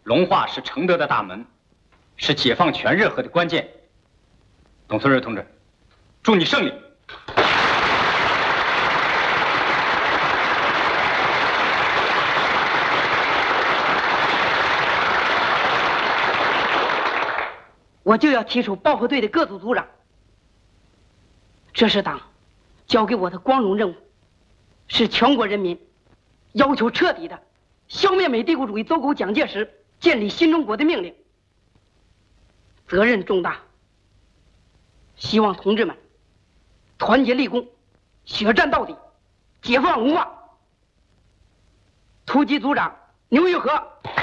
龙化是承德的大门，是解放全热河的关键。董存瑞同志，祝你胜利！ 我就要提出保和队的各组组长。这是党交给我的光荣任务，是全国人民要求彻底的消灭美帝国主义走狗蒋介石，建立新中国的命令，责任重大。希望同志们团结立功，血战到底，解放龙化。突击组长牛玉和。